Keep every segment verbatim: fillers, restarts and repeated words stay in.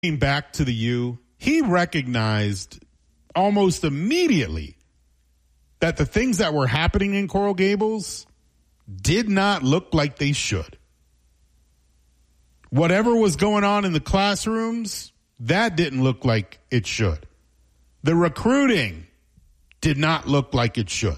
came back to the U, he recognized almost immediately that the things that were happening in Coral Gables did not look like they should. Whatever was going on in the classrooms, that didn't look like it should. The recruiting did not look like it should.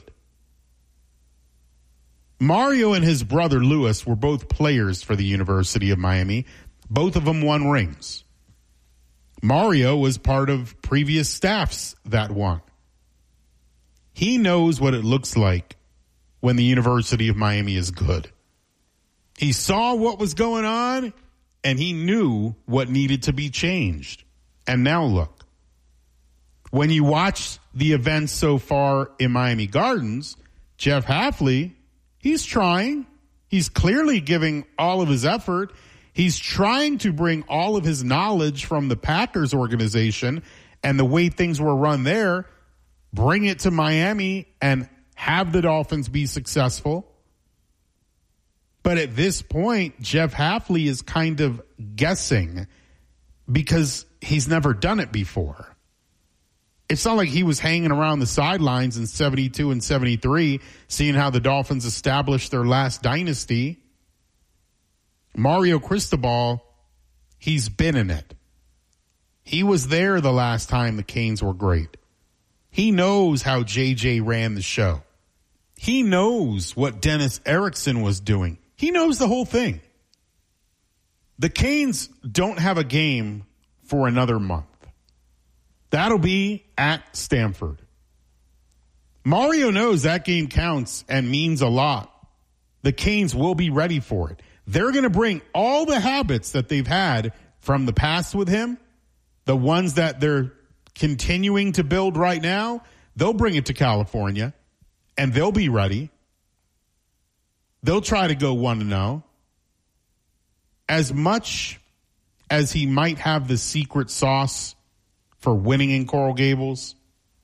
Mario and his brother Lewis were both players for the University of Miami. Both of them won rings. Mario was part of previous staffs that won. He knows what it looks like when the University of Miami is good. He saw what was going on, and he knew what needed to be changed. And now look. When you watch the events so far in Miami Gardens, Jeff Hafley, he's trying. He's clearly giving all of his effort. He's trying to bring all of his knowledge from the Packers organization and the way things were run there, bring it to Miami and have the Dolphins be successful. But at this point, Jeff Hafley is kind of guessing because he's never done it before. It's not like he was hanging around the sidelines in seventy-two and seventy-three, seeing how the Dolphins established their last dynasty. Mario Cristobal, he's been in it. He was there the last time the Canes were great. He knows how J J ran the show. He knows what Dennis Erickson was doing. He knows the whole thing. The Canes don't have a game for another month. That'll be at Stanford. Mario knows that game counts and means a lot. The Canes will be ready for it. They're going to bring all the habits that they've had from the past with him, the ones that they're continuing to build right now, they'll bring it to California, and they'll be ready. They'll try to go one and oh. As much as he might have the secret sauce for winning in Coral Gables,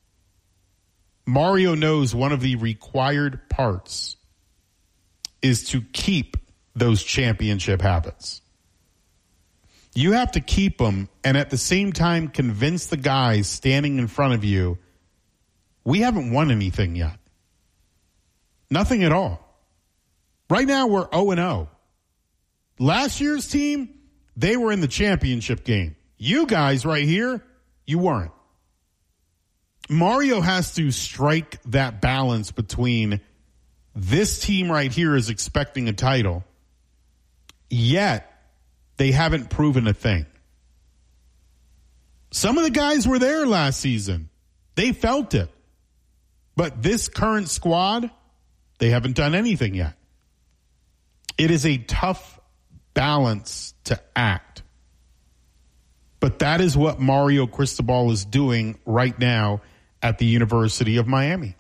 Mario knows one of the required parts is to keep those championship habits. You have to keep them and at the same time convince the guys standing in front of you, we haven't won anything yet. Nothing at all. Right now we're oh and oh. Last year's team, they were in the championship game. You guys right here, you weren't. Mario has to strike that balance between this team right here is expecting a title, yet they haven't proven a thing. Some of the guys were there last season. They felt it. But this current squad, they haven't done anything yet. It is a tough balance to act. But that is what Mario Cristobal is doing right now at the University of Miami.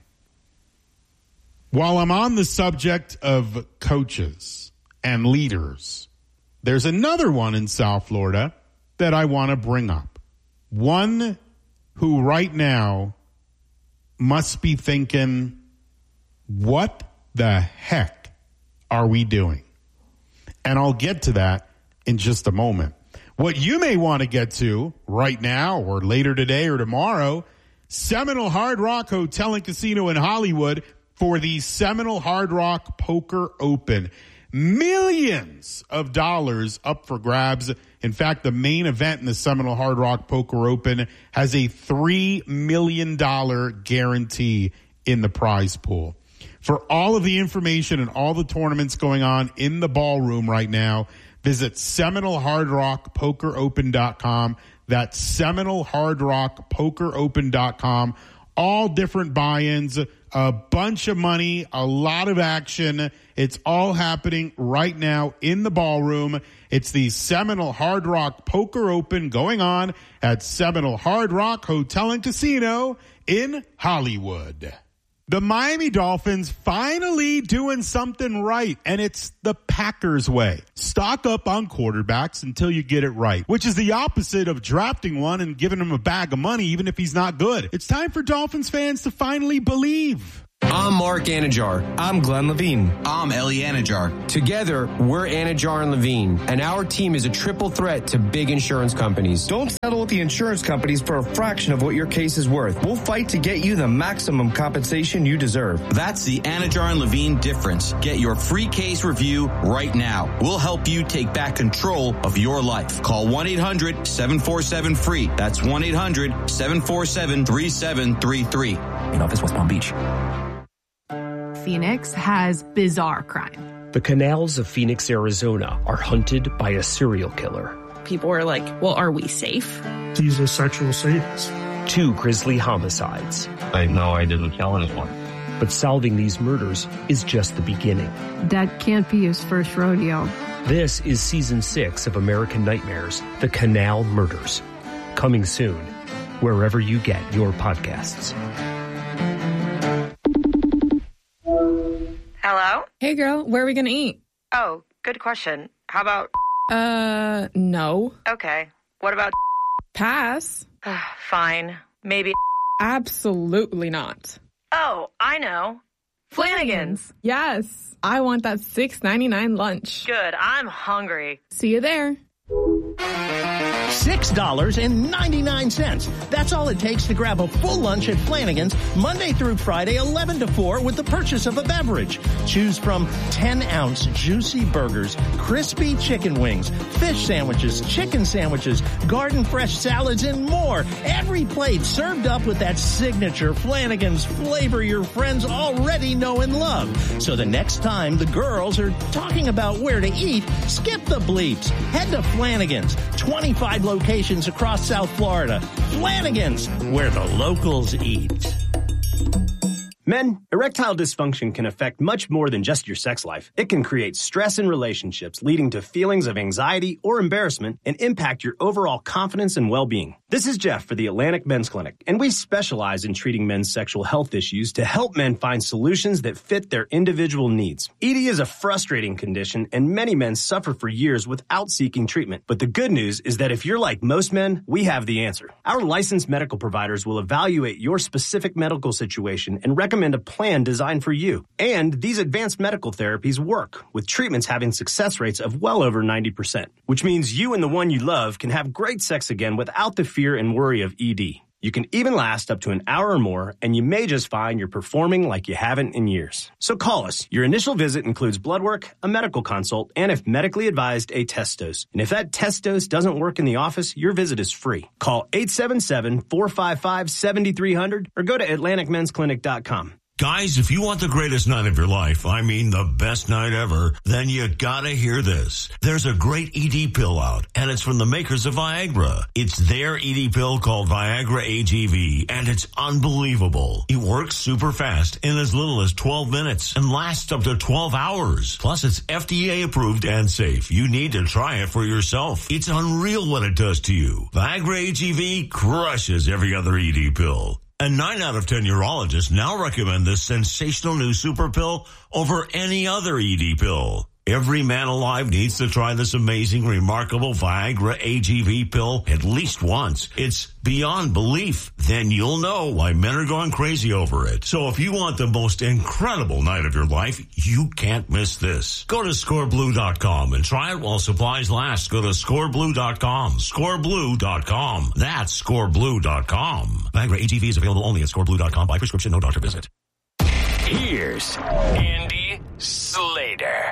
While I'm on the subject of coaches and leaders, there's another one in South Florida that I want to bring up. One who right now must be thinking, what the heck are we doing? And I'll get to that in just a moment. What you may want to get to right now or later today or tomorrow, Seminole Hard Rock Hotel and Casino in Hollywood for the Seminole Hard Rock Poker Open. Millions of dollars up for grabs. In fact, the main event in the Seminole Hard Rock Poker Open has a three million dollars guarantee in the prize pool. For all of the information and all the tournaments going on in the ballroom right now, visit Seminole Hard Rock Poker Open dot com. That's Seminole Hard Rock Poker Open dot com. All different buy-ins, a bunch of money, a lot of action. It's all happening right now in the ballroom. It's the Seminole Hard Rock Poker Open going on at Seminole Hard Rock Hotel and Casino in Hollywood. The Miami Dolphins finally doing something right, and it's the Packers way. Stock up on quarterbacks until you get it right, which is the opposite of drafting one and giving him a bag of money even if he's not good. It's time for Dolphins fans to finally believe. I'm Mark Anajar. I'm Glenn Levine. I'm Ellie Anajar. Together, we're Anajar and Levine, and our team is a triple threat to big insurance companies. Don't settle with the insurance companies for a fraction of what your case is worth. We'll fight to get you the maximum compensation you deserve. That's the Anajar and Levine difference. Get your free case review right now. We'll help you take back control of your life. Call one eight hundred seven four seven free. That's one eight hundred seven four seven three seven three three. In office, West Palm Beach. Phoenix has bizarre crime. The canals of Phoenix, Arizona are hunted by a serial killer. People were like, well, are we safe? He's a sexual sadist. Two grisly homicides. I know I didn't kill anyone. But solving these murders is just the beginning. That can't be his first rodeo. This is season six of American Nightmares, The Canal Murders. Coming soon, wherever you get your podcasts. Hello? Hey, girl, where are we going to eat? Oh, good question. How about... Uh, no. Okay. What about... Pass. Fine. Maybe... Absolutely not. Oh, I know. Flanagan's. Yes. I want that six ninety-nine lunch. Good. I'm hungry. See you there. six dollars and ninety-nine cents. That's all it takes to grab a full lunch at Flanagan's Monday through Friday, eleven to four, with the purchase of a beverage. Choose from ten-ounce juicy burgers, crispy chicken wings, fish sandwiches, chicken sandwiches, garden fresh salads, and more. Every plate served up with that signature Flanagan's flavor your friends already know and love. So the next time the girls are talking about where to eat, skip the bleeps. Head to Flanagan's. twenty-five locations across South Florida. Flanagan's, where the locals eat. Men, erectile dysfunction can affect much more than just your sex life. It can create stress in relationships, leading to feelings of anxiety or embarrassment, and impact your overall confidence and well-being. This is Jeff for the Atlantic Men's Clinic, and we specialize in treating men's sexual health issues to help men find solutions that fit their individual needs. E D is a frustrating condition, and many men suffer for years without seeking treatment. But the good news is that if you're like most men, we have the answer. Our licensed medical providers will evaluate your specific medical situation and recommend a plan designed for you. And these advanced medical therapies work, with treatments having success rates of well over ninety percent, which means you and the one you love can have great sex again without the fear and worry of E D. You can even last up to an hour or more, and you may just find you're performing like you haven't in years. So call us. Your initial visit includes blood work, a medical consult, and if medically advised, a test dose. And if that test dose doesn't work in the office, your visit is free. Call eight seven seven, four five five, seven three zero zero or go to atlantic men's clinic dot com. Guys, if you want the greatest night of your life, I mean the best night ever, then you gotta hear this. There's a great E D pill out, and it's from the makers of Viagra. It's their E D pill called Viagra A G V, and it's unbelievable. It works super fast in as little as twelve minutes and lasts up to twelve hours. Plus, it's F D A approved and safe. You need to try it for yourself. It's unreal what it does to you. Viagra A G V crushes every other E D pill. And nine out of ten urologists now recommend this sensational new super pill over any other E D pill. Every man alive needs to try this amazing, remarkable Viagra A G V pill at least once. It's beyond belief. Then you'll know why men are going crazy over it. So if you want the most incredible night of your life, you can't miss this. Go to score blue dot com and try it while supplies last. Go to score blue dot com. score blue dot com. That's score blue dot com. Viagra A G V is available only at score blue dot com by prescription, no doctor visit. Here's Andy Slater.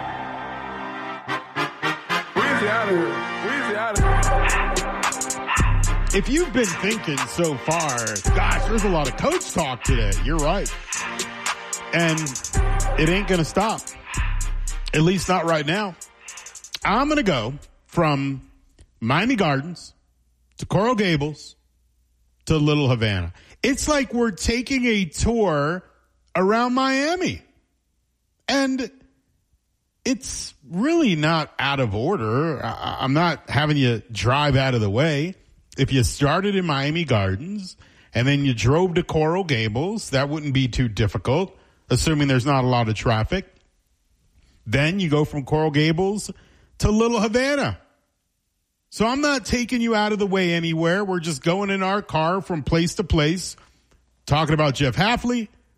If you've been thinking so far, gosh, there's a lot of coach talk today. You're right. And it ain't going to stop. At least not right now. I'm going to go from Miami Gardens to Coral Gables to Little Havana. It's like we're taking a tour around Miami. And it's really not out of order. I, I'm not having you drive out of the way. If you started in Miami Gardens and then you drove to Coral Gables, that wouldn't be too difficult, assuming there's not a lot of traffic. Then you go from Coral Gables to Little Havana. So I'm not taking you out of the way anywhere. We're just going in our car from place to place, talking about Jeff Hafley,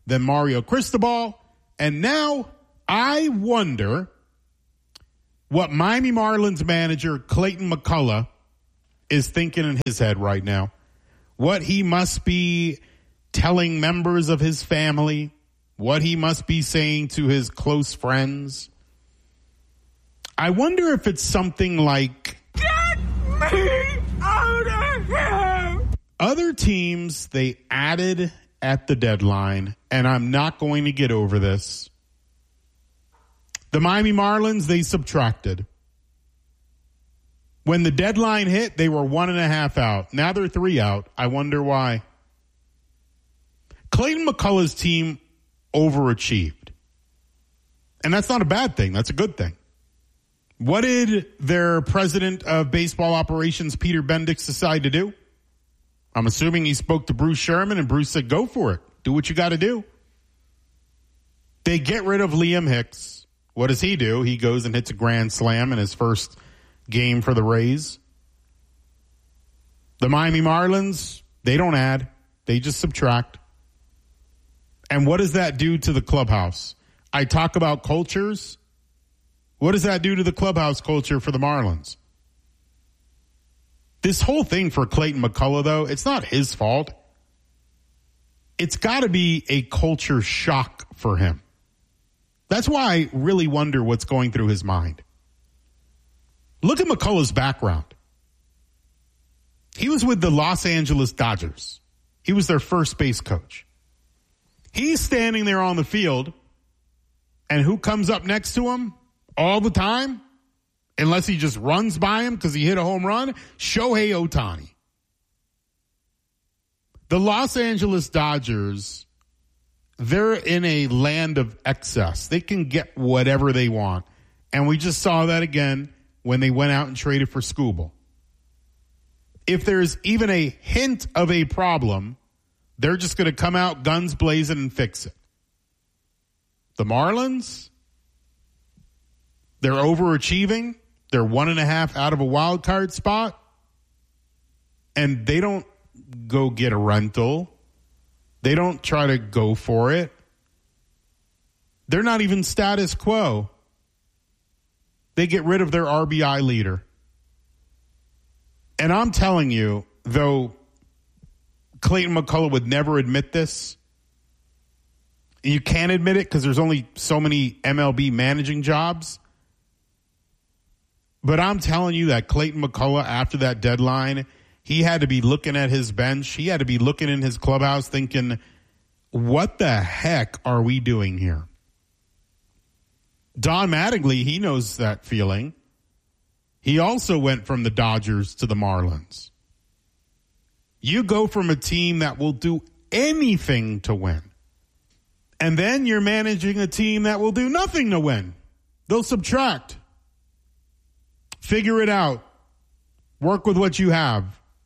than Mario Cristobal. And now I wonder what Miami Marlins manager Clayton McCullough is thinking in his head right now. What he must be telling members of his family, what he must be saying to his close friends. I wonder if it's something like, "Get me out of here!" Other teams, they added at the deadline, and I'm not going to get over this. The Miami Marlins, they subtracted. When the deadline hit, they were one and a half out. Now they're three out. I wonder why. Clayton McCullough's team overachieved. And that's not a bad thing. That's a good thing. What did their president of baseball operations, Peter Bendix, decide to do? I'm assuming he spoke to Bruce Sherman, and Bruce said, go for it. Do what you got to do. They get rid of Liam Hicks. What does he do? He goes and hits a grand slam in his first game for the Rays. The Miami Marlins, they don't add. They just subtract. And what does that do to the clubhouse? I talk about cultures. What does that do to the clubhouse culture for the Marlins? This whole thing for Clayton McCullough, though, it's not his fault. It's got to be a culture shock for him. That's why I really wonder what's going through his mind. Look at McCullough's background. He was with the Los Angeles Dodgers. He was their first base coach. He's standing there on the field, and who comes up next to him all the time? Unless he just runs by him because he hit a home run, Shohei Ohtani. The Los Angeles Dodgers, they're in a land of excess. They can get whatever they want. And we just saw that again when they went out and traded for Skubal. If there's even a hint of a problem, they're just going to come out guns blazing and fix it. The Marlins, they're overachieving. They're one and a half out of a wild card spot. And they don't go get a rental. They don't try to go for it. They're not even status quo. They get rid of their R B I leader. And I'm telling you, though Clayton McCullough would never admit this, you can't admit it because there's only so many M L B managing jobs. But I'm telling you that Clayton McCullough, after that deadline, he had to be looking at his bench. He had to be looking in his clubhouse thinking, what the heck are we doing here? Don Mattingly, he knows that feeling. He also went from the Dodgers to the Marlins. You go from a team that will do anything to win, and then you're managing a team that will do nothing to win. They'll subtract. Figure it out. Work with what you have.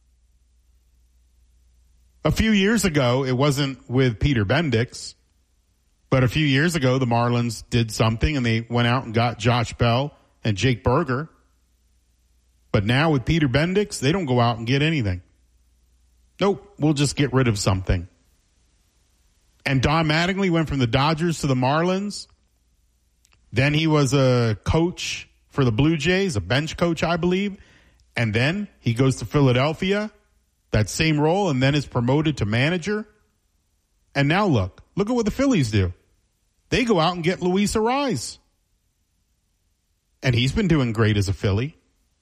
A few years ago, it wasn't with Peter Bendix, but a few years ago, the Marlins did something and they went out and got Josh Bell and Jake Berger. But now with Peter Bendix, they don't go out and get anything. Nope, we'll just get rid of something. And Don Mattingly went from the Dodgers to the Marlins. Then he was a coach for the Blue Jays, a bench coach, I believe. And then he goes to Philadelphia, that same role, and then is promoted to manager. And now look, look at what the Phillies do. They go out and get Luis Arraez. And he's been doing great as a Philly.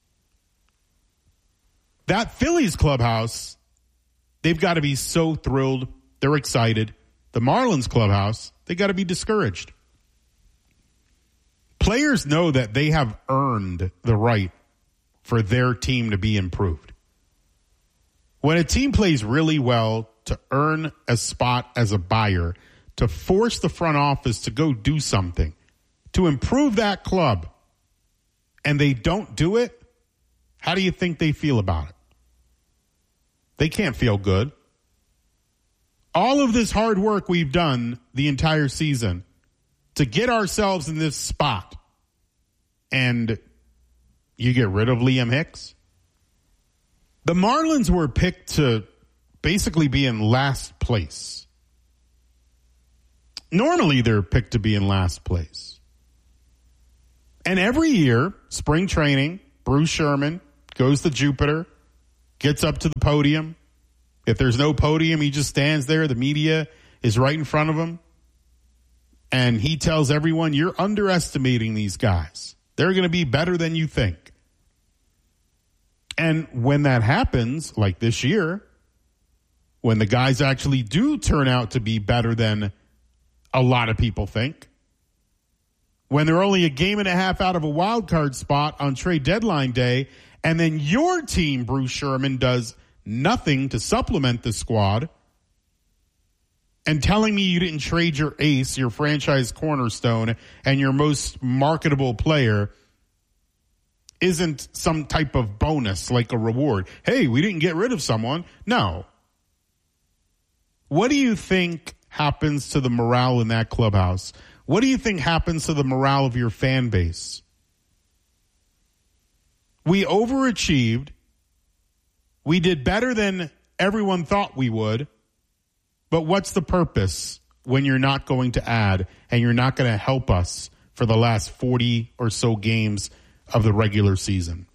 That Phillies clubhouse, they've got to be so thrilled. They're excited. The Marlins clubhouse, they got to be discouraged. Players know that they have earned the right for their team to be improved. When a team plays really well to earn a spot as a buyer, to force the front office to go do something, to improve that club, and they don't do it, how do you think they feel about it? They can't feel good. All of this hard work we've done the entire season to get ourselves in this spot, and you get rid of Liam Hicks? The Marlins were picked to basically be in last place. Normally, they're picked to be in last place. And every year, spring training, Bruce Sherman goes to Jupiter, gets up to the podium. If there's no podium, he just stands there. The media is right in front of him. And he tells everyone, you're underestimating these guys. They're going to be better than you think. And when that happens, like this year, when the guys actually do turn out to be better than a lot of people think, when they're only a game and a half out of a wild card spot on trade deadline day, and then your team, Bruce Sherman, does nothing to supplement the squad, and telling me you didn't trade your ace, your franchise cornerstone, and your most marketable player isn't some type of bonus, like a reward. Hey, we didn't get rid of someone. No. What do you think happens to the morale in that clubhouse? What do you think happens to the morale of your fan base? We overachieved. We did better than everyone thought we would. But what's the purpose when you're not going to add and you're not going to help us for the last forty or so games of the regular season?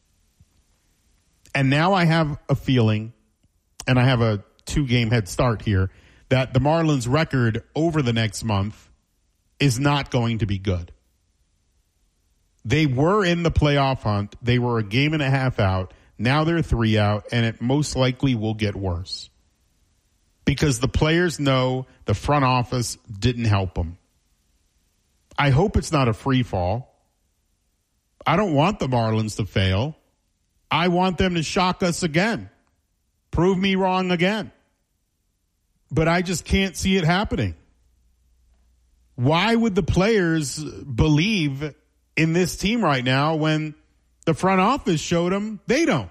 And now I have a feeling, and I have a two-game head start here, that the Marlins' record over the next month is not going to be good. They were in the playoff hunt. They were a game and a half out. Now they're three out, and it most likely will get worse. Because the players know the front office didn't help them. I hope it's not a free fall. I don't want the Marlins to fail. I want them to shock us again. Prove me wrong again. But I just can't see it happening. Why would the players believe in this team right now when the front office showed them they don't?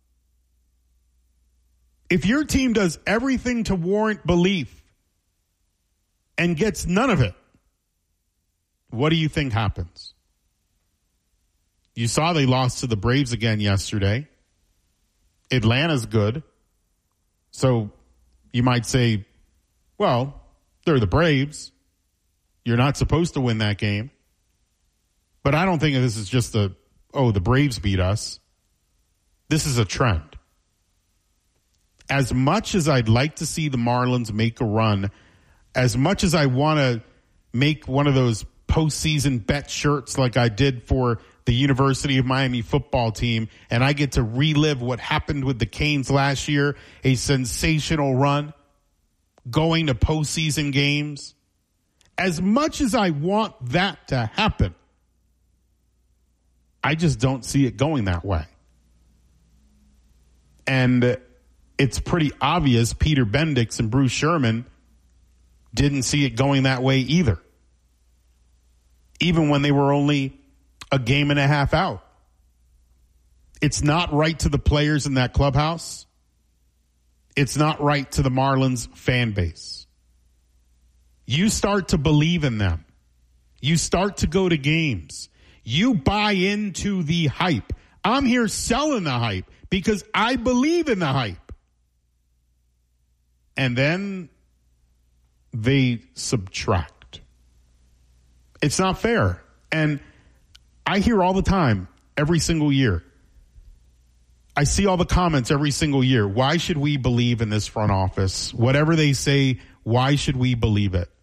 If your team does everything to warrant belief and gets none of it, what do you think happens? You saw they lost to the Braves again yesterday. Atlanta's good. So you might say, well, they're the Braves. You're not supposed to win that game. But I don't think this is just a, oh, the Braves beat us. This is a trend. As much as I'd like to see the Marlins make a run, as much as I want to make one of those postseason bet shirts like I did for the University of Miami football team, and I get to relive what happened with the Canes last year, a sensational run, going to postseason games. As much as I want that to happen, I just don't see it going that way. And it's pretty obvious Peter Bendix and Bruce Sherman didn't see it going that way either. Even when they were only a game and a half out. It's not right to the players in that clubhouse. It's not right to the Marlins fan base. You start to believe in them. You start to go to games. You buy into the hype. I'm here selling the hype because I believe in the hype. And then they subtract. It's not fair. And I hear all the time, every single year. I see all the comments every single year. Why should we believe in this front office? Whatever they say, why should we believe it?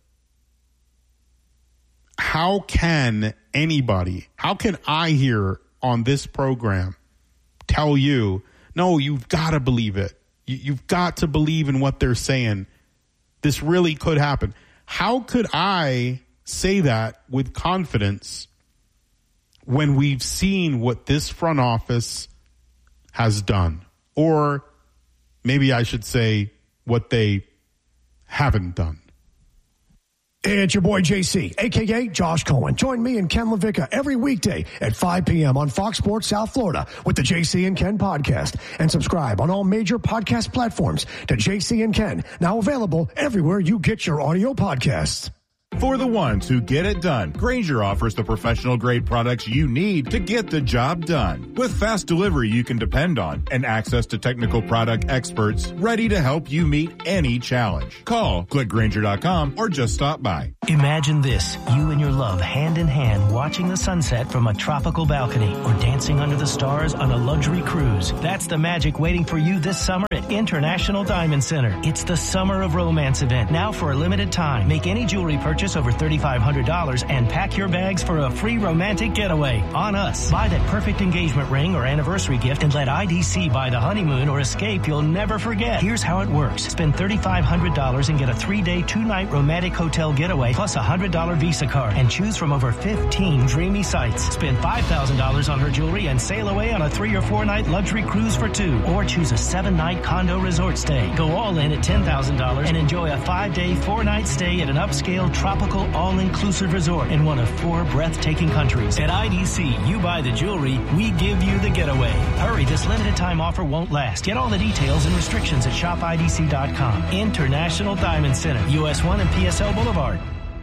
How can anybody, how can I here on this program tell you, no, you've got to believe it. You've got to believe in what they're saying. This really could happen. How could I say that with confidence when we've seen what this front office has done? Or maybe I should say what they haven't done. It's your boy J C, a k a. Josh Cohen. Join me and Ken LaVicka every weekday at five p.m. on Fox Sports South Florida with the J C and Ken podcast. And subscribe on all major podcast platforms to J C and Ken, now available everywhere you get your audio podcasts. For the ones who get it done, Grainger offers the professional grade products you need to get the job done. With fast delivery you can depend on and access to technical product experts ready to help you meet any challenge. Call, click Grainger dot com, or just stop by. Imagine this, you and your love hand in hand watching the sunset from a tropical balcony or dancing under the stars on a luxury cruise. That's the magic waiting for you this summer at International Diamond Center. It's the Summer of Romance event, now for a limited time. Make any jewelry purchase over thirty-five hundred dollars and pack your bags for a free romantic getaway on us. Buy that perfect engagement ring or anniversary gift and let I D C buy the honeymoon or escape you'll never forget. Here's how it works. Spend thirty-five hundred dollars and get a three-day, two-night romantic hotel getaway plus a one hundred dollars Visa card and choose from over fifteen dreamy sites. Spend five thousand dollars on her jewelry and sail away on a three or four-night luxury cruise for two. Or choose a seven-night condo resort stay. Go all in at ten thousand dollars and enjoy a five-day, four-night stay at an upscale, tropical, all-inclusive resort in one of four breathtaking countries. At I D C, you buy the jewelry, we give you the getaway. Hurry, this limited time offer won't last. Get all the details and restrictions at shop I D C dot com. International Diamond Center, U S one and P S L Boulevard.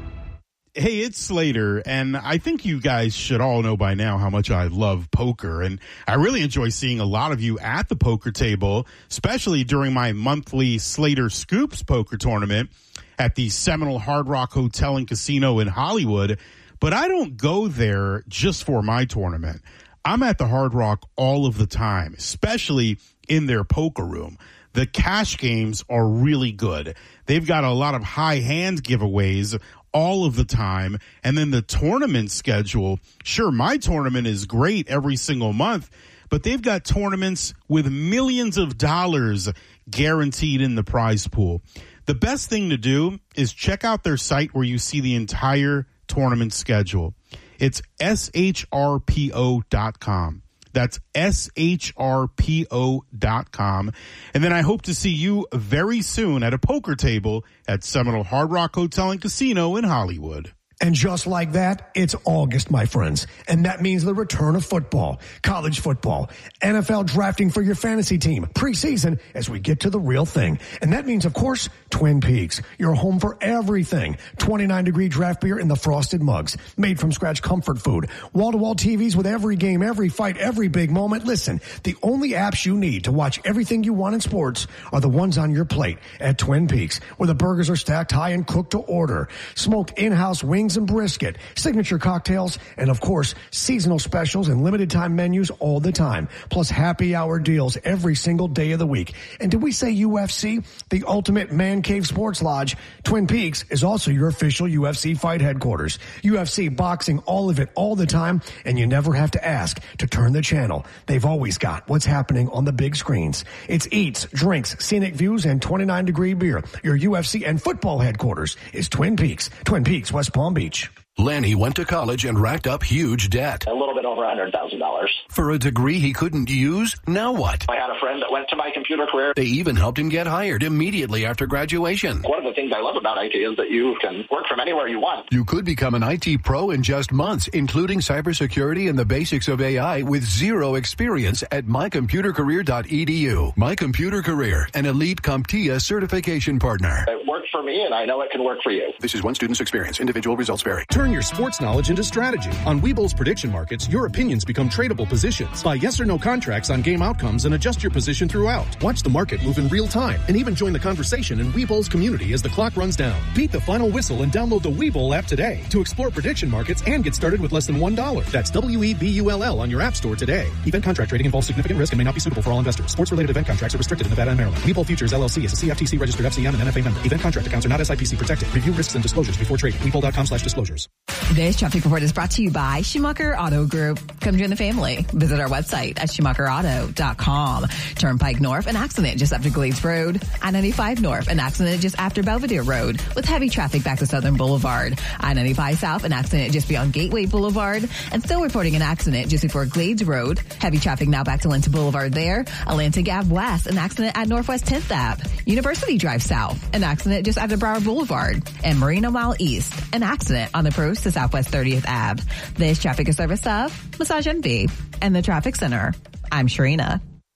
Hey, it's Slater, and I think you guys should all know by now how much I love poker, and I really enjoy seeing a lot of you at the poker table, especially during my monthly Slater Scoops poker tournament at the Seminole Hard Rock Hotel and Casino in Hollywood. But I don't go there just for my tournament. I'm at the Hard Rock all of the time, especially in their poker room. The cash games are really good. They've got a lot of high hand giveaways all of the time. And then the tournament schedule, sure, my tournament is great every single month, but they've got tournaments with millions of dollars guaranteed in the prize pool. The best thing to do is check out their site where you see the entire tournament schedule. It's S H R P O dot com. That's S H R P O dot com. And then I hope to see you very soon at a poker table at Seminole Hard Rock Hotel and Casino in Hollywood. And just like that, it's August, my friends. And that means the return of football, college football, N F L drafting for your fantasy team, preseason as we get to the real thing. And that means, of course, Twin Peaks, your home for everything. twenty-nine degree draft beer in the frosted mugs, made from scratch comfort food, wall-to-wall T Vs with every game, every fight, every big moment. Listen, the only apps you need to watch everything you want in sports are the ones on your plate at Twin Peaks, where the burgers are stacked high and cooked to order. Smoked in-house wings and brisket, signature cocktails, and of course, seasonal specials and limited time menus all the time. Plus happy hour deals every single day of the week. And did we say U F C? The ultimate man cave sports lodge. Twin Peaks is also your official U F C fight headquarters. U F C, boxing, all of it, all the time. And you never have to ask to turn the channel. They've always got what's happening on the big screens. It's eats, drinks, scenic views, and twenty-nine degree beer. Your U F C and football headquarters is Twin Peaks. Twin Peaks, West Palm Beach. Lanny went to college and racked up huge debt. A little bit over one hundred thousand dollars. For a degree he couldn't use? Now what? I had a friend that went to my computer career. They even helped him get hired immediately after graduation. One of the things I love about I T is that you can work from anywhere you want. You could become an I T pro in just months, including cybersecurity and the basics of A I with zero experience at my computer career dot e d u. My Computer Career, an elite CompTIA certification partner. It worked for me, and I know it can work for you. This is one student's experience. Individual results vary. Turn your sports knowledge into strategy. On Webull's prediction markets, your opinions become tradable positions. Buy yes or no contracts on game outcomes and adjust your position throughout. Watch the market move in real time and even join the conversation in Webull's community as the clock runs down. Beat the final whistle and download the Webull app today to explore prediction markets and get started with less than one dollar. That's W E B U L L on your app store today. Event contract trading involves significant risk and may not be suitable for all investors. Sports-related event contracts are restricted in Nevada and Maryland. Webull Futures L L C is a C F T C registered F C M and N F A member. Event contract accounts are not S I P C protected. Review risks and disclosures before trading. Webull dot com slash disclosures. This traffic report is brought to you by Schumacher Auto Group. Come join the family. Visit our website at schumacher auto dot com. Turnpike North, an accident just after Glades Road. I ninety-five North, an accident just after Belvedere Road with heavy traffic back to Southern Boulevard. I ninety-five South, an accident just beyond Gateway Boulevard. And still reporting an accident just before Glades Road. Heavy traffic now back to Linton Boulevard there. Atlantic Ave West, an accident at Northwest tenth Ave. University Drive South, an accident just after Broward Boulevard. And Marina Mile East, an accident on the approach to Southwest thirtieth Avenue. This traffic is service of Massage Envy and the Traffic Center. I'm Sharina.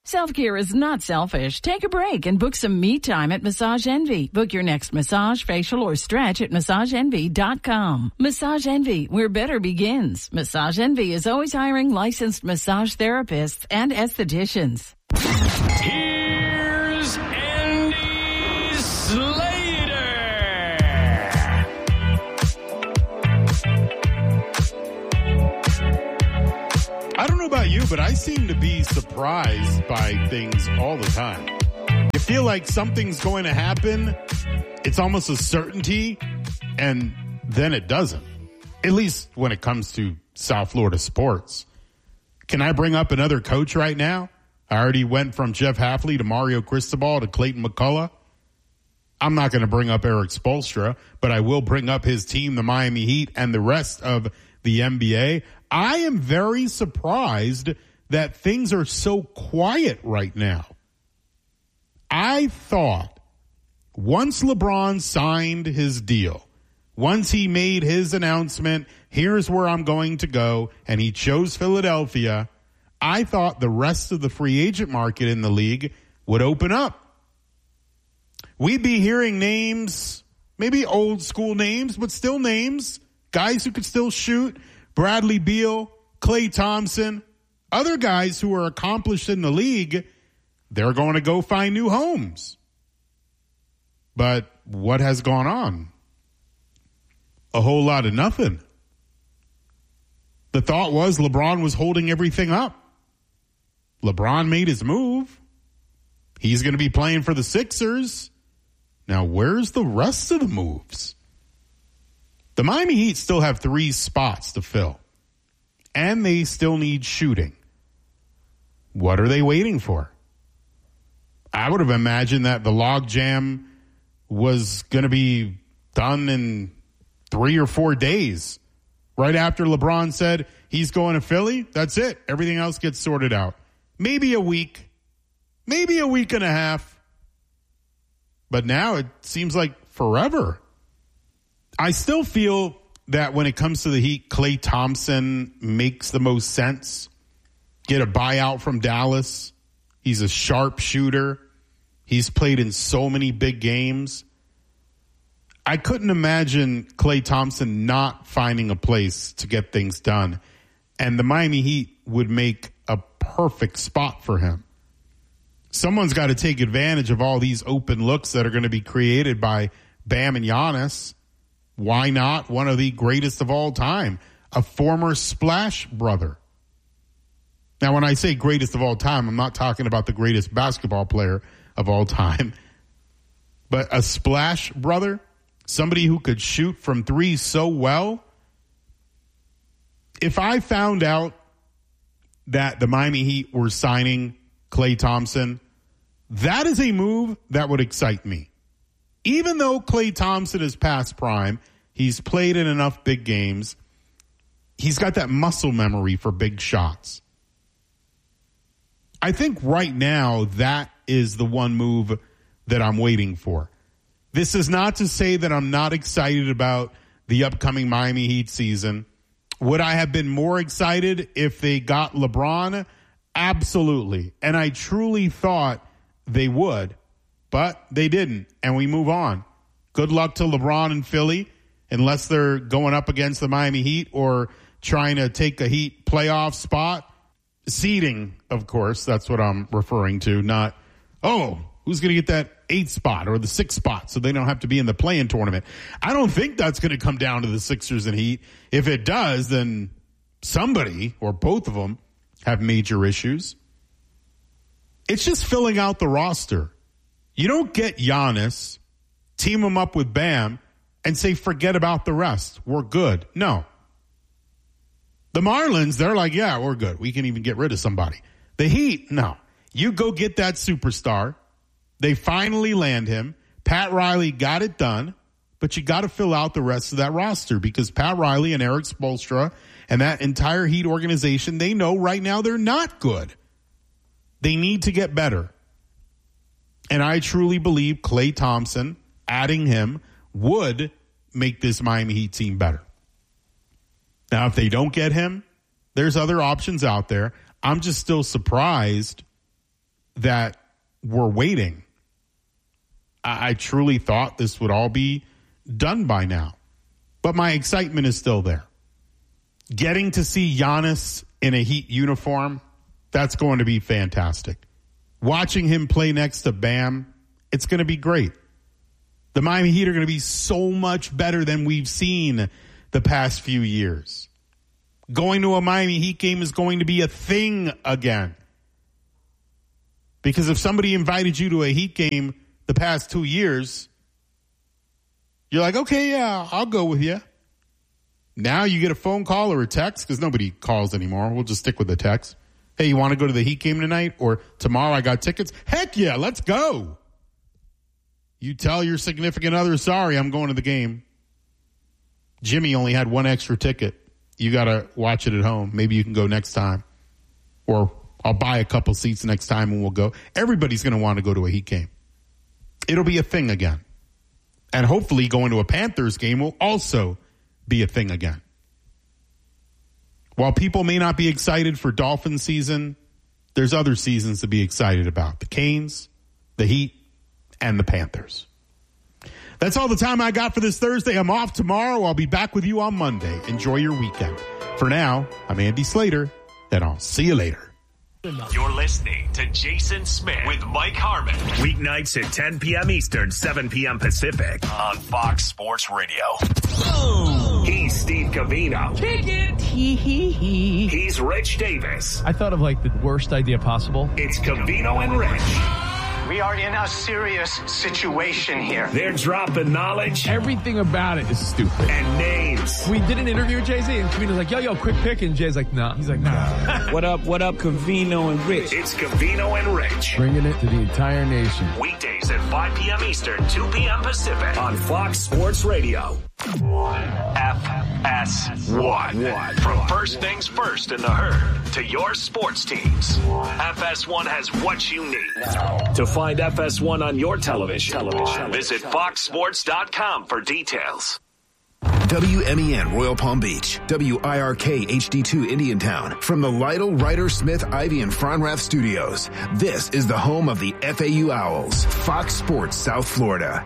Self-care is not selfish. Take a break and book some me time at Massage Envy. Book your next massage, facial, or stretch at massage envy dot com. Massage Envy, where better begins. Massage Envy is always hiring licensed massage therapists and estheticians. Here's Andy Slater. I don't know about you, but I seem to be surprised by things all the time. You feel like something's going to happen. It's almost a certainty, and then it doesn't. At least when it comes to South Florida sports. Can I bring up another coach right now? I already went from Jeff Hafley to Mario Cristobal to Clayton McCullough. I'm not going to bring up Eric Spoelstra, but I will bring up his team, the Miami Heat, and the rest of the N B A. I am very surprised that things are so quiet right now. I thought once LeBron signed his deal, once he made his announcement, here's where I'm going to go, and he chose Philadelphia, I thought the rest of the free agent market in the league would open up. We'd be hearing names, maybe old school names, but still names, guys who could still shoot, Bradley Beal, Klay Thompson, other guys who are accomplished in the league, they're going to go find new homes. But what has gone on? A whole lot of nothing. The thought was LeBron was holding everything up. LeBron made his move. He's going to be playing for the Sixers. Now, where's the rest of the moves? The Miami Heat still have three spots to fill, and they still need shooting. What are they waiting for? I would have imagined that the logjam was going to be done in three or four days. Right after LeBron said he's going to Philly, that's it. Everything else gets sorted out. Maybe a week, maybe a week and a half. But now it seems like forever. I still feel that when it comes to the Heat, Klay Thompson makes the most sense. Get a buyout from Dallas. He's a sharp shooter. He's played in so many big games. I couldn't imagine Klay Thompson not finding a place to get things done. And the Miami Heat would make a perfect spot for him. Someone's got to take advantage of all these open looks that are going to be created by Bam and Giannis. Why not one of the greatest of all time, a former Splash brother? Now, when I say greatest of all time, I'm not talking about the greatest basketball player of all time, but a Splash brother, somebody who could shoot from three so well. If I found out that the Miami Heat were signing Klay Thompson, that is a move that would excite me. Even though Klay Thompson is past prime, he's played in enough big games. He's got that muscle memory for big shots. I think right now that is the one move that I'm waiting for. This is not to say that I'm not excited about the upcoming Miami Heat season. Would I have been more excited if they got LeBron? Absolutely. And I truly thought they would, but they didn't. And we move on. Good luck to LeBron and Philly, unless they're going up against the Miami Heat or trying to take a Heat playoff spot. Seeding, of course, that's what I'm referring to, not, oh, who's going to get that eighth spot or the sixth spot so they don't have to be in the play-in tournament. I don't think that's going to come down to the Sixers and Heat. If it does, then somebody or both of them have major issues. It's just filling out the roster. You don't get Giannis, team him up with Bam, and say, forget about the rest. We're good. No. The Marlins, they're like, yeah, we're good. We can even get rid of somebody. The Heat, no. You go get that superstar. They finally land him. Pat Riley got it done, but you got to fill out the rest of that roster because Pat Riley and Eric Spoelstra and that entire Heat organization, they know right now they're not good. They need to get better. And I truly believe Klay Thompson, adding him, would make this Miami Heat team better. Now, if they don't get him, there's other options out there. I'm just still surprised that were waiting. I, I truly thought this would all be done by now. But my excitement is still there. Getting to see Giannis in a Heat uniform, that's going to be fantastic. Watching him play next to Bam, it's going to be great. The Miami Heat are going to be so much better than we've seen the past few years. Going to a Miami Heat game is going to be a thing again. Because if somebody invited you to a Heat game the past two years, you're like, okay, yeah, I'll go with you. Now you get a phone call or a text, because nobody calls anymore. We'll just stick with the text. Hey, you want to go to the Heat game tonight? Or tomorrow I got tickets? Heck yeah, let's go. You tell your significant other, sorry, I'm going to the game. Jimmy only had one extra ticket. You got to watch it at home. Maybe you can go next time. Or I'll buy a couple seats next time and we'll go. Everybody's going to want to go to a Heat game. It'll be a thing again. And hopefully going to a Panthers game will also be a thing again. While people may not be excited for Dolphin season, there's other seasons to be excited about. The Canes, the Heat, and the Panthers. That's all the time I got for this Thursday. I'm off tomorrow. I'll be back with you on Monday. Enjoy your weekend. For now, I'm Andy Slater, and I'll see you later. You're listening to Jason Smith with Mike Harmon. Weeknights at ten p.m. Eastern, seven p.m. Pacific on Fox Sports Radio. Boom. He's Steve Covino. Kick it. Hee hee hee. He's Rich Davis. I thought of like the worst idea possible. It's Covino and Rich. We are in a serious situation here. They're dropping knowledge. Everything about it is stupid. And names. We did an interview with Jay-Z, and Covino's like, yo, yo, quick pick. And Jay's like, nah. He's like, nah. What up, what up, Covino and Rich? It's Covino and Rich. Bringing it to the entire nation. Weekdays at five p.m. Eastern, two p.m. Pacific on Fox Sports Radio. F S one. From first things first in the herd to your sports teams, F S one has what you need. To find F S one on your television, television. Visit fox sports dot com for details. W M E N Royal Palm Beach, W I R K H D two Indiantown. From the Lytle, Ryder, Smith, Ivy, and Fronrath studios, this is the home of the F A U Owls, Fox Sports South Florida.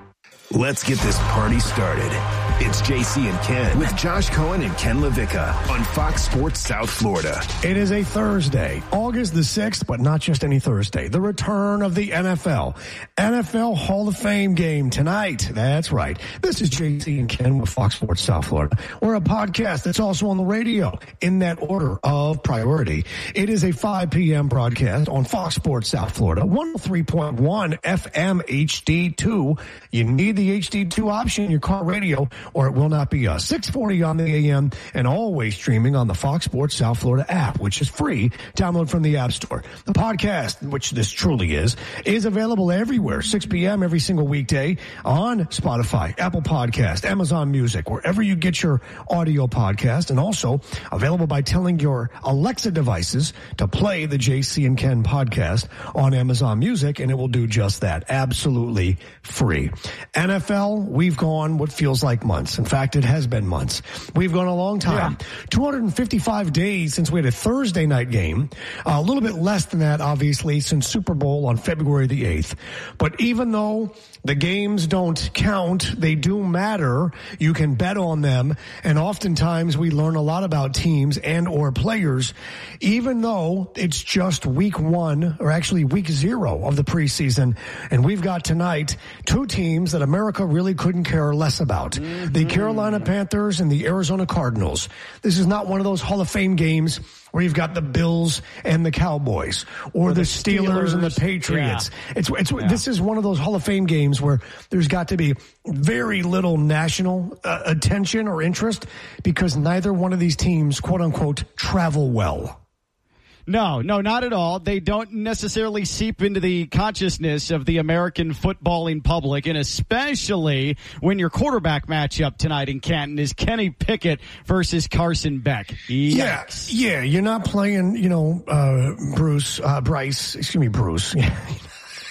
Let's get this party started. It's J C and Ken with Josh Cohen and Ken LaVicka on Fox Sports South Florida. It is a Thursday, August the sixth, but not just any Thursday. The return of the N F L. N F L Hall of Fame game tonight. That's right. This is J C and Ken with Fox Sports South Florida. We're a podcast that's also on the radio in that order of priority. It is a five p.m. broadcast on Fox Sports South Florida, one oh three point one F M H D two. You need the H D two option in your car radio, or it will not be us. six forty on the A M and always streaming on the Fox Sports South Florida app, which is free. Download from the App Store. The podcast, which this truly is, is available everywhere, six p.m. every single weekday on Spotify, Apple Podcast, Amazon Music, wherever you get your audio podcast, and also available by telling your Alexa devices to play the J C and Ken podcast on Amazon Music, and it will do just that. Absolutely free. N F L, we've gone what feels like months. In fact, it has been months. We've gone a long time. Yeah. two hundred fifty-five days since we had a Thursday night game. Uh, a little bit less than that, obviously, since Super Bowl on February the eighth. But even though the games don't count, they do matter. You can bet on them. And oftentimes we learn a lot about teams and or players, even though it's just week one, or actually week zero of the preseason. And we've got tonight two teams that America really couldn't care less about. Mm-hmm. The Carolina Panthers and the Arizona Cardinals. This is not one of those Hall of Fame games where you've got the Bills and the Cowboys, or, or the, the Steelers, Steelers and the Patriots. Yeah. It's it's yeah. This is one of those Hall of Fame games where there's got to be very little national uh, attention or interest, because neither one of these teams, quote unquote, travel well. No, no, not at all. They don't necessarily seep into the consciousness of the American footballing public, and especially when your quarterback matchup tonight in Canton is Kenny Pickett versus Carson Beck. Yikes. Yeah, yeah, you're not playing, you know, uh, Bruce, uh, Bryce, excuse me, Bruce.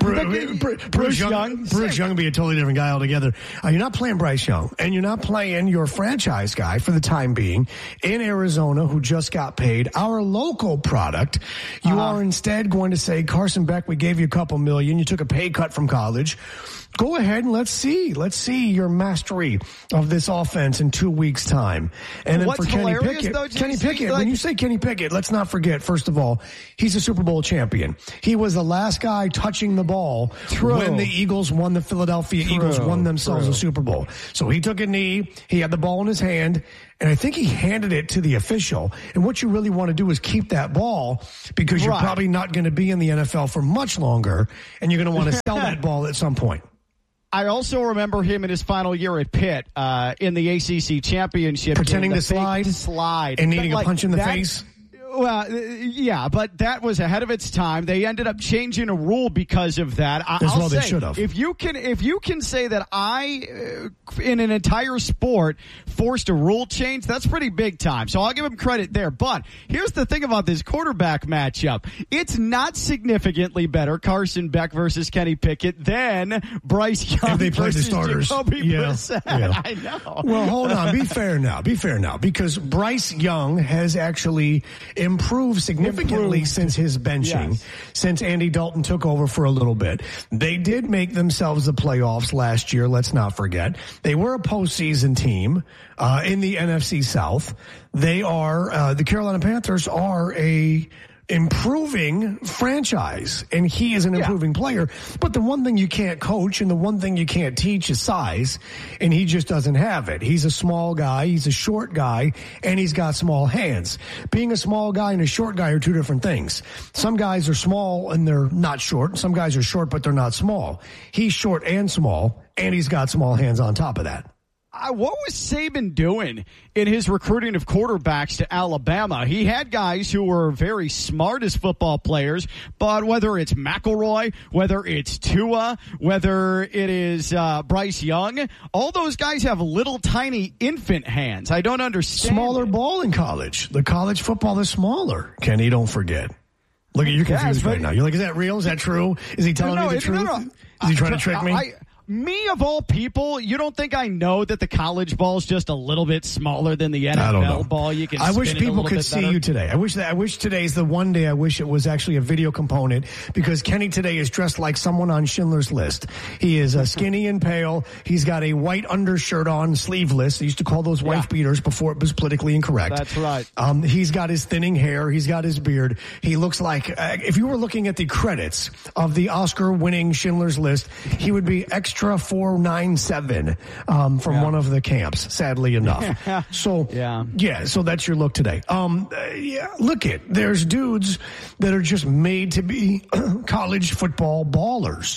Bruce, Bruce, Bruce Young, Young Bruce Young would be a totally different guy altogether. Uh, you're not playing Bryce Young, and you're not playing your franchise guy for the time being in Arizona who just got paid, our local product. You uh-huh. are instead going to say, Carson Beck, we gave you a couple million. You took a pay cut from college. Go ahead and let's see. Let's see your mastery of this offense in two weeks' time. And then What's for Kenny Pickett, though, Kenny Pickett, like, when you say Kenny Pickett, let's not forget, first of all, he's a Super Bowl champion. He was the last guy touching the ball True. when the Eagles won the Philadelphia True. Eagles, won themselves True. a Super Bowl. So he took a knee, he had the ball in his hand, and I think he handed it to the official. And what you really want to do is keep that ball because you're right. probably not going to be in the N F L for much longer, and you're going to want to sell that ball at some point. I also remember him in his final year at Pitt uh, in the A C C championship. Pretending to slide. slide. And needing like, a punch in the that, face. Well, yeah, but that was ahead of its time. They ended up changing a rule because of that. I, As I'll well say, they should have. If you can, if you can say that I, uh, in an entire sport, forced a rule change, that's pretty big time. So I'll give him credit there. But here's the thing about this quarterback matchup: it's not significantly better, Carson Beck versus Kenny Pickett, than Bryce Young if they played versus the starters. Jacoby yeah. Brissett. Yeah. I know. Well, hold on. Be fair now. Be fair now, because Bryce Young has actually improved significantly improved. since his benching, yes. since Andy Dalton took over for a little bit. They did make themselves the playoffs last year, let's not forget. They were a postseason team uh, in the N F C South. They are, uh, the Carolina Panthers are a improving franchise, and he is an improving yeah. player. But the one thing you can't coach and the one thing you can't teach is size, and he just doesn't have it. He's a small guy, he's a short guy, and he's got small hands. Being a small guy and a short guy are two different things. Some guys are small and they're not short. Some guys are short but they're not small. He's short and small, and he's got small hands on top of that. Uh, what was Saban doing in his recruiting of quarterbacks to Alabama? He had guys who were very smart as football players, but whether it's McElroy, whether it's Tua, whether it is uh, Bryce Young, all those guys have little tiny infant hands. I don't understand. Smaller it. ball in college. The college football is smaller. Kenny, don't forget. Look at you confused yes, right now. You're like, is that real? Is that true? Is he telling no, me the truth? No, no. Is he trying to trick me? I, Me of all people, you don't think I know that the college ball is just a little bit smaller than the N F L ball? You can. I wish people could bit see better. you today. I wish that. I wish today's the one day. I wish it was actually a video component, because Kenny today is dressed like someone on Schindler's List. He is uh, skinny and pale. He's got a white undershirt on, sleeveless. They used to call those wife yeah. beaters before it was politically incorrect. That's right. Um, he's got his thinning hair. He's got his beard. He looks like uh, if you were looking at the credits of the Oscar-winning Schindler's List, he would be extra four nine. Nine seven um, from yeah. one of the camps, sadly enough. so yeah, yeah. So that's your look today. Um, uh, yeah, look it. There's dudes that are just made to be college football ballers.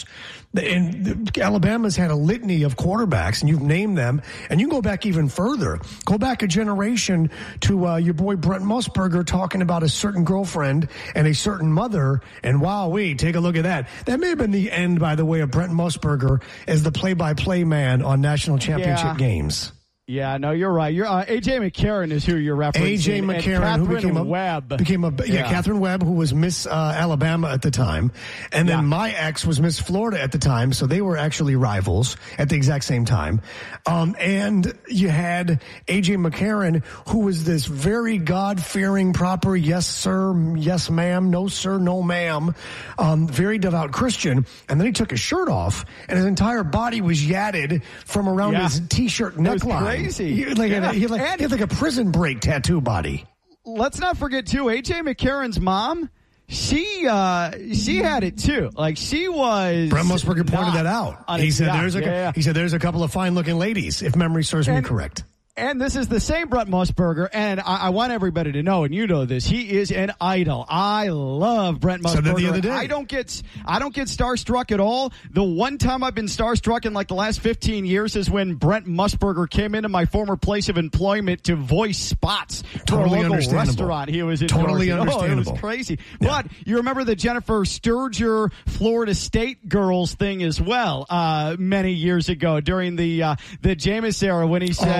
And Alabama's had a litany of quarterbacks, and you've named them. And you can go back even further. Go back a generation to uh, your boy Brent Musburger talking about a certain girlfriend and a certain mother. And wowee, take a look at that. That may have been the end, by the way, of Brent Musburger as the play-by-play man on national championship yeah. games. Yeah, no, you're right. You're uh, A J McCarron is who you're referencing. A J McCarron, who became a Webb. became a yeah, yeah. Catherine Webb, who was Miss uh, Alabama at the time, and then yeah. my ex was Miss Florida at the time, so they were actually rivals at the exact same time. Um, and you had A J McCarron, who was this very God-fearing, proper yes sir, yes ma'am, no sir, no ma'am, um, very devout Christian, and then he took his shirt off, and his entire body was yadded from around yeah. his t-shirt neckline. Crazy. He, like yeah. a, he, like, he had like a prison break tattoo body. Let's not forget, too, A J McCarron's mom, she uh, she had it, too. Like, she was... Brent Musburger pointed that out. He said, yeah, there's a, yeah, yeah. he said, there's a couple of fine-looking ladies, if memory serves and, me correct. And this is the same Brent Musburger, and I, I want everybody to know, and you know this, he is an idol. I love Brent Musburger. Said that the other day. I don't get, I don't get starstruck at all. The one time I've been starstruck in like the last fifteen years is when Brent Musburger came into my former place of employment to voice spots totally for a local restaurant. He was totally understandable. Oh, it was crazy. Yeah. But you remember the Jennifer Sturger Florida State girls thing as well, uh, many years ago during the uh, the Jameis era when he said, "Oh yeah."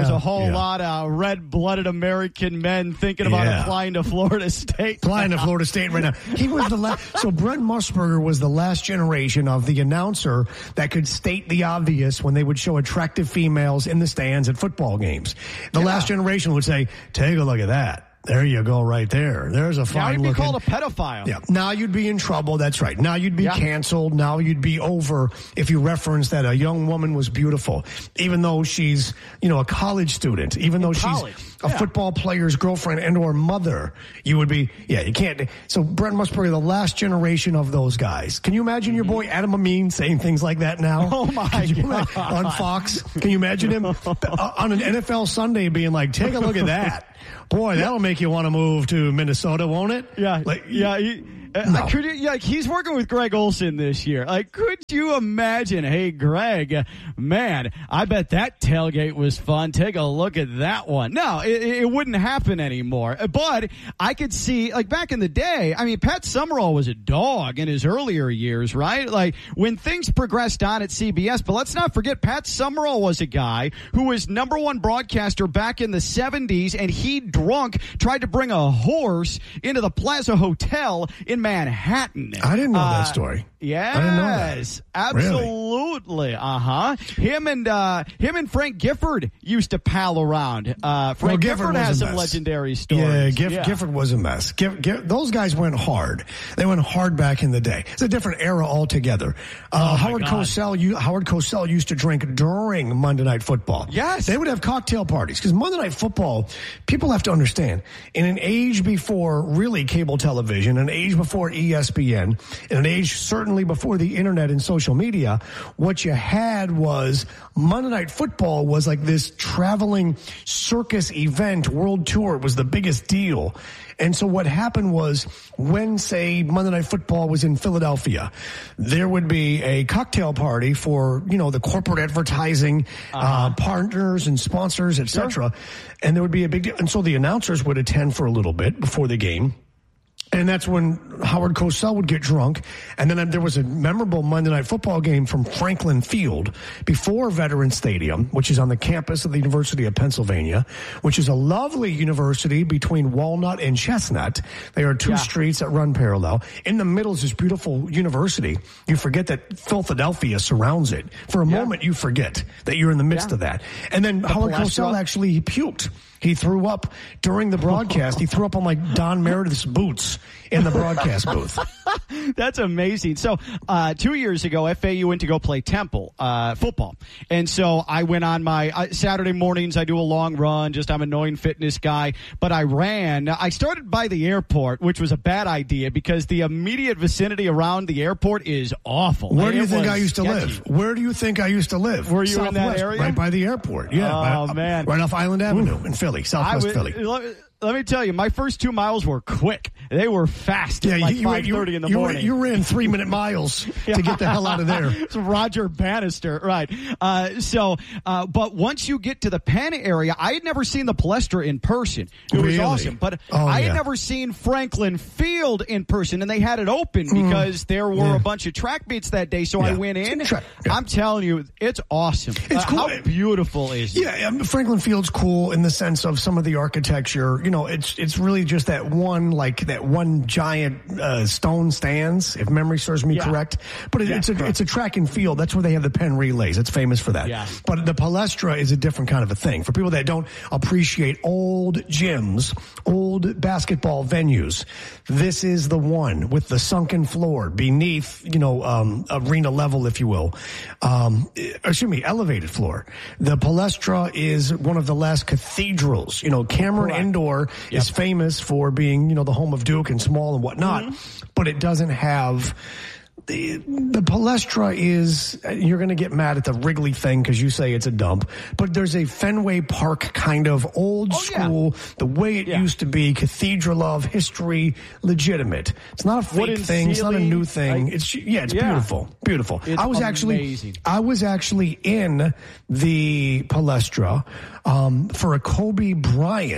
was a whole yeah. lot of red-blooded American men thinking about Yeah. applying to Florida State. Flying to Florida State right now. He was the last. So Brent Musburger was the last generation of the announcer that could state the obvious when they would show attractive females in the stands at football games. The Yeah. last generation would say, "Take a look at that. There you go, right there. There's a Now fine you'd be looking." called a pedophile. Yeah. Now you'd be in trouble. That's right. Now you'd be Yeah. canceled. Now you'd be over if you referenced that a young woman was beautiful, even though she's, you know, a college student, even though college. she's a Yeah. football player's girlfriend and or mother. You would be, yeah, you can't. So Brent Musburger, the last generation of those guys. Can you imagine your boy Adam Amin saying things like that now? Oh, my Can you God. imagine- on Fox. Can you imagine him uh, on an N F L Sunday being like, "Take a look at that. Boy, that'll make you want to move to Minnesota, won't it?" Yeah, Like, yeah. He, uh, No. could you, yeah, like he's working with Greg Olson this year. Like, could you imagine? Hey, Greg, man, I bet that tailgate was fun. Take a look at that one. No, it, it wouldn't happen anymore. But I could see, like back in the day. I mean, Pat Summerall was a dog in his earlier years, right? Like when things progressed on at C B S. But let's not forget, Pat Summerall was a guy who was number one broadcaster back in the seventies, and he drunk tried to bring a horse into the Plaza Hotel in Manhattan. I didn't know Uh, that story. Yes, I didn't know that. absolutely. Uh huh. Him and uh, him and Frank Gifford used to pal around. Uh, Frank Well, Gifford, Gifford was has a some mess. legendary stories. Yeah, Giff, Yeah. Gifford was a mess. Giff, Giff, those guys went hard. They went hard back in the day. It's a different era altogether. Uh, Oh, Howard my God. Cosell, you, Howard Cosell used to drink during Monday Night Football. Yes. They would have cocktail parties because Monday Night Football, people have to understand, in an age before really cable television, an age before E S P N, and an age certainly before the internet and social media, what you had was Monday Night Football was like this traveling circus event, world tour. It was the biggest deal. And so what happened was when, say, Monday Night Football was in Philadelphia, there would be a cocktail party for, you know, the corporate advertising uh-huh. uh, partners and sponsors, et cetera. Sure. And there would be a big deal. And so the announcers would attend for a little bit before the game. And that's when Howard Cosell would get drunk. And then there was a memorable Monday Night Football game from Franklin Field before Veterans Stadium, which is on the campus of the University of Pennsylvania, which is a lovely university between Walnut and Chestnut. There are two yeah. streets that run parallel. In the middle is this beautiful university. You forget that Philadelphia surrounds it. For a yeah. moment, you forget that you're in the midst yeah. of that. And then the Howard Cosell actually he puked. He threw up during the broadcast. He threw up on like Don Meredith's boots in the broadcast booth. That's amazing. So uh, two years ago, F A U went to go play Temple uh, football. And so I went on my uh, Saturday mornings. I do a long run. Just I'm a knowing fitness guy. But I ran. I started by the airport, which was a bad idea because the immediate vicinity around the airport is awful. Where do you it think I used to sketchy. live? Where do you think I used to live? Were you Southwest, in that area? Right by the airport. Yeah. Oh, by, man. Right off Island Avenue Ooh. in Philly, Southwest I, Philly. Let, let me tell you, my first two miles were quick. They were fast. Yeah, at like you, five thirty you, in the you, morning. You ran three minute miles yeah. to get the hell out of there. It's Roger Bannister, right? Uh, so, uh, but once you get to the Penn area, I had never seen the Palestra in person. It really? was awesome, but oh, I yeah. had never seen Franklin Field in person, and they had it open because mm. there were yeah. a bunch of track meets that day. So yeah. I went in. Tra- yeah. I'm telling you, it's awesome. It's uh, cool. How beautiful is it? Yeah, um, Franklin Field's cool in the sense of some of the architecture. You know, it's it's really just that one like that one giant uh, stone stands, if memory serves me yeah. correct. But it, yeah, it's a correct. it's a track and field. That's where they have the Penn relays. It's famous for that. Yeah. But the Palestra is a different kind of a thing. For people that don't appreciate old gyms, old basketball venues, this is the one with the sunken floor beneath, you know, um, arena level, if you will. Um, excuse me, elevated floor. The Palestra is one of the last cathedrals. You know, Cameron Correct. Indoor Yep. is famous for being, you know, the home of Duke and Small and whatnot, mm-hmm. but it doesn't have the, the Palestra is, you're going to get mad at the Wrigley thing because you say it's a dump, but there's a Fenway Park kind of old oh, school, yeah. the way it yeah. used to be, cathedral of history, legitimate. It's not a fake Wooden thing. It's not a ceiling, new thing. like, it's yeah, it's yeah. beautiful, beautiful. It's I was amazing. actually, I was actually in the Palestra um, for a Kobe Bryant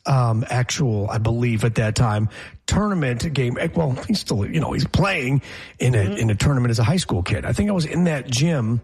um, actual, I believe at that time, tournament game. Well, he's still, you know, he's playing in a, mm-hmm. in a tournament as a high school kid. I think I was in that gym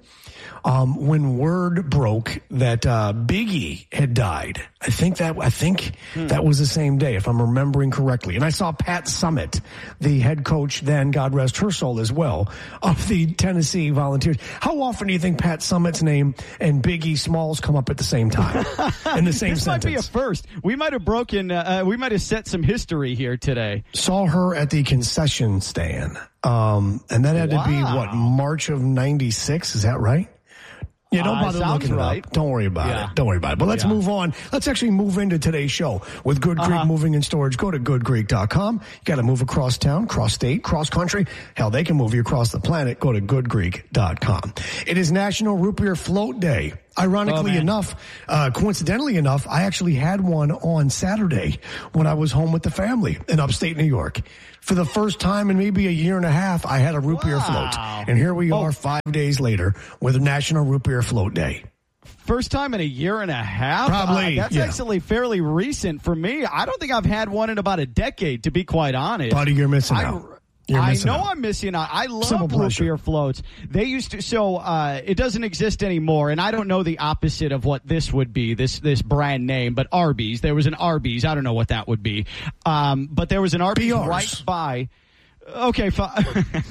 Um, when word broke that uh, Biggie had died. I think that I think hmm. that was the same day, if I'm remembering correctly. And I saw Pat Summitt, the head coach then, God rest her soul as well, of the Tennessee Volunteers. How often do you think Pat Summitt's name and Biggie Smalls come up at the same time in the same this sentence? This might be a first. We might have broken. Uh, we might have set some history here today. Saw her at the concession stand, um, and that had wow. to be what, March of ninety-six? Is that right? Yeah, don't bother uh, looking right. it up. Don't worry about yeah. it. Don't worry about it. But let's yeah. move on. Let's actually move into today's show with Good Creek uh-huh. Moving and Storage. Go to good creek dot com. You got to move across town, cross state, cross country. Hell, they can move you across the planet. Go to good creek dot com. It is National Root Beer Float Day. Ironically oh, enough, uh, coincidentally enough, I actually had one on Saturday when I was home with the family in upstate New York. For the first time in maybe a year and a half, I had a root wow. beer float. And here we oh. are five days later with a National Root Beer Float Day. First time in a year and a half? Probably. Uh, that's yeah. actually fairly recent for me. I don't think I've had one in about a decade, to be quite honest. Buddy, you're missing I, out. You're I know out. I'm missing out. I love root beer floats. They used to, so uh, it doesn't exist anymore, and I don't know the opposite of what this would be, this this brand name, but Arby's. There was an Arby's. I don't know what that would be. Um, but there was an Arby's B Rs. right by. Okay, fine.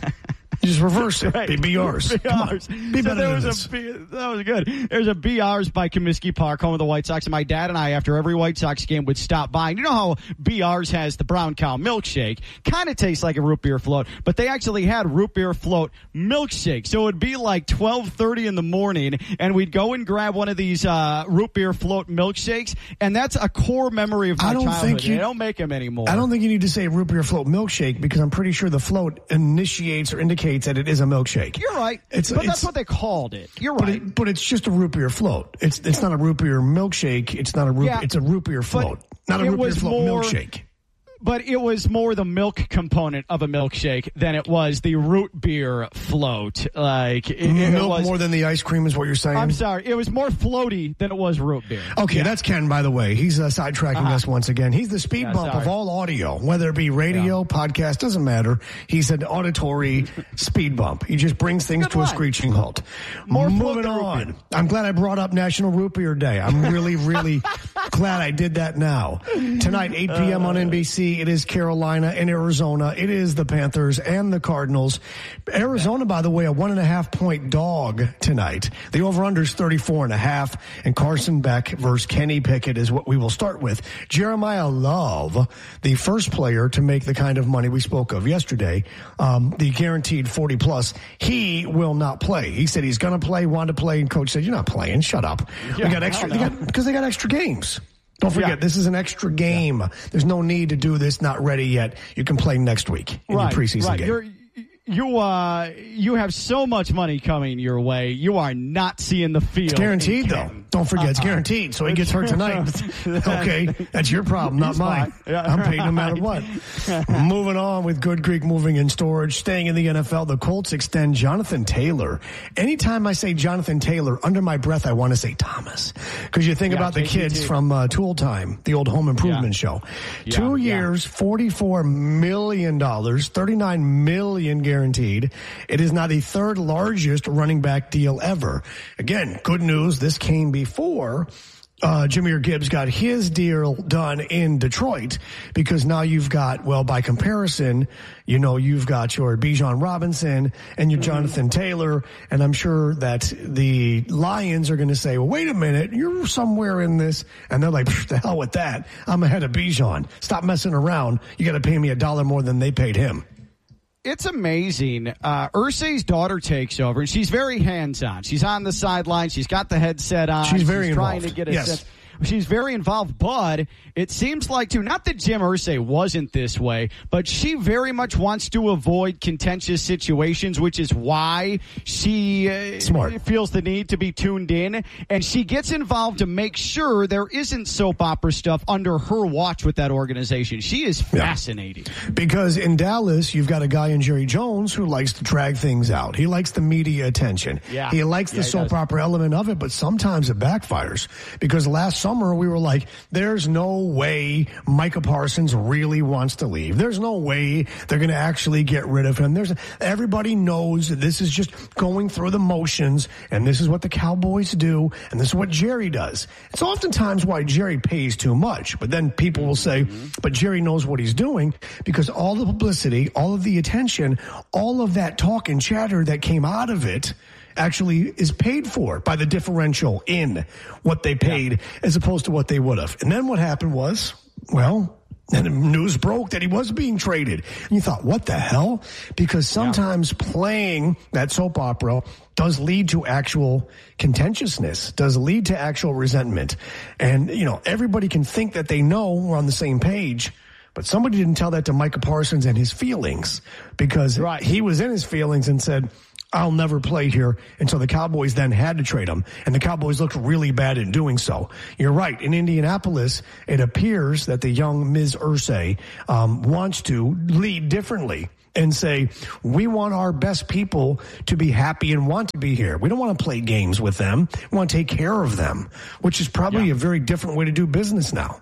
You just reverse it. Right. Be B Rs. Come on. Be so better there than was this. A B, that was good. There's a B Rs by Comiskey Park, home of the White Sox. And my dad and I, after every White Sox game, would stop by. And you know how B Rs has the brown cow milkshake? Kind of tastes like a root beer float. But they actually had root beer float milkshake. So it would be like twelve thirty in the morning, and we'd go and grab one of these uh, root beer float milkshakes. And that's a core memory of my I don't childhood. Think you, they don't make them anymore. I don't think you need to say root beer float milkshake, because I'm pretty sure the float initiates or indicates that it is a milkshake. You're right, it's, but it's, that's what they called it. You're but right, it, but it's just a root beer float. It's it's not a root beer milkshake. It's not a root. Yeah, it's a root beer float, not a root beer float more, milkshake. But it was more the milk component of a milkshake than it was the root beer float. Like it, milk it was, more than the ice cream is what you're saying. I'm sorry, it was more floaty than it was root beer. Okay, yeah. That's Ken, by the way. He's uh, sidetracking uh-huh. us once again. He's the speed yeah, bump sorry. of all audio, whether it be radio, yeah. podcast, doesn't matter. He's an auditory speed bump. He just brings things Good to line. a screeching halt. More Moving on. I'm glad I brought up National Root Beer Day. I'm really, really glad I did that now. Tonight, eight p.m. on N B C, it is Carolina in Arizona. It is the Panthers and the Cardinals. Arizona, by the way, a one and a half point dog tonight. The over-under is thirty-four and a half, and Carson Beck versus Kenny Pickett is what we will start with. Jeremiah Love, the first player to make the kind of money we spoke of yesterday, um, the guaranteed forty plus, he will not play. He said he's going to play, wanted to play, and coach said, "You're not playing. Shut up." Yeah, we got extra, they got, because they got extra games. Don't forget, yeah. this is an extra game. Yeah. There's no need to do this, not ready yet. You can play next week in right, your preseason right. game. You're, you uh, you have so much money coming your way. You are not seeing the field. It's guaranteed, though. Don't forget, uh-uh. it's guaranteed. So he gets hurt tonight. Okay, that's your problem, not He's mine. Yeah, I'm paid no right. matter what. Moving on with Good Creek Moving and Storage. Staying in the N F L, the Colts extend Jonathan Taylor. Anytime I say Jonathan Taylor, under my breath, I want to say Thomas. Because you think yeah, about the J T T. kids from uh, Tool Time, the old home improvement yeah. show. Yeah, Two yeah. years, forty-four million dollars, thirty-nine million dollars guaranteed. It is now the third largest running back deal ever. Again, good news. This came before uh, Jahmyr Gibbs got his deal done in Detroit, because now you've got, well, by comparison, you know, you've got your Bijan Robinson and your Jonathan Taylor, and I'm sure that the Lions are going to say, well, wait a minute, you're somewhere in this, and they're like, the hell with that. I'm ahead of Bijan. Stop messing around. You got to pay me a dollar more than they paid him. It's amazing. Uh, Irsay's daughter takes over, and she's very hands-on. She's on the sideline. She's got the headset on. She's very she's involved. Trying to get a yes. sense. She's very involved, but it seems like, too, not that Jim Irsay wasn't this way, but she very much wants to avoid contentious situations, which is why she uh, Smart. feels the need to be tuned in, and she gets involved to make sure there isn't soap opera stuff under her watch with that organization. She is fascinating. Yeah. Because in Dallas, you've got a guy in Jerry Jones who likes to drag things out. He likes the media attention. Yeah. He likes the yeah, soap opera element of it, but sometimes it backfires, because last summer, summer, we were like, there's no way Micah Parsons really wants to leave. There's no way they're going to actually get rid of him. There's everybody knows that this is just going through the motions, and this is what the Cowboys do, and this is what Jerry does. It's oftentimes why Jerry pays too much, but then people will say, mm-hmm. but Jerry knows what he's doing, because all the publicity, all of the attention, all of that talk and chatter that came out of it actually is paid for by the differential in what they paid yeah. as opposed to what they would have. And then what happened was, well, and the news broke that he was being traded. And you thought, what the hell? Because sometimes yeah. playing that soap opera does lead to actual contentiousness, does lead to actual resentment. And, you know, everybody can think that they know we're on the same page, but somebody didn't tell that to Micah Parsons and his feelings, because right. he was in his feelings and said, I'll never play here. And so the Cowboys then had to trade him, and the Cowboys looked really bad in doing so. You're right. In Indianapolis, it appears that the young Miz Irsay um, wants to lead differently and say, we want our best people to be happy and want to be here. We don't want to play games with them. We want to take care of them, which is probably yeah. a very different way to do business now.